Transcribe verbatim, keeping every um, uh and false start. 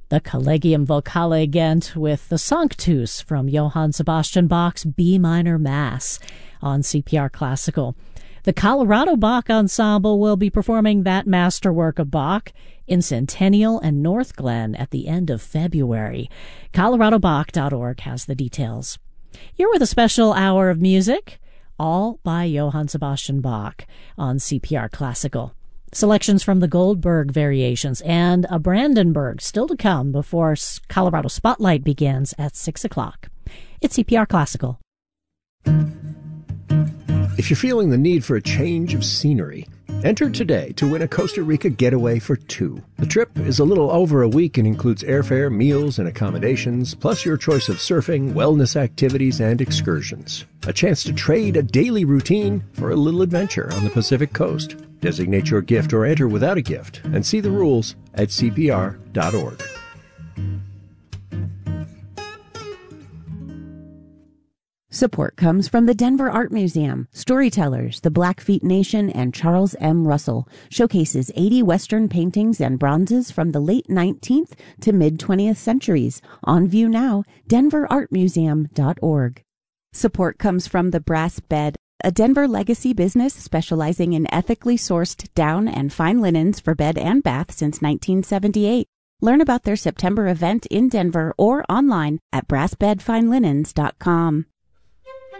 the Collegium Vocale Gent with the Sanctus from Johann Sebastian Bach's B minor Mass on C P R Classical. The Colorado Bach Ensemble will be performing that masterwork of Bach in Centennial and North Glen at the end of February. colorado bach dot org has the details. You're with a special hour of music, all by Johann Sebastian Bach on C P R Classical. Selections from the Goldberg Variations and a Brandenburg still to come before Colorado Spotlight begins at six o'clock. It's C P R Classical. If you're feeling the need for a change of scenery, enter today to win a Costa Rica getaway for two. The trip is a little over a week and includes airfare, meals, and accommodations, plus your choice of surfing, wellness activities, and excursions. A chance to trade a daily routine for a little adventure on the Pacific Coast. Designate your gift or enter without a gift and see the rules at c p r dot org. Support comes from the Denver Art Museum. Storytellers, the Blackfeet Nation, and Charles M. Russell showcases eighty Western paintings and bronzes from the late nineteenth to mid-twentieth centuries. On view now, denver art museum dot org. Support comes from the Brass Bed, a Denver legacy business specializing in ethically sourced down and fine linens for bed and bath since nineteen seventy-eight. Learn about their September event in Denver or online at brass bed fine linens dot com.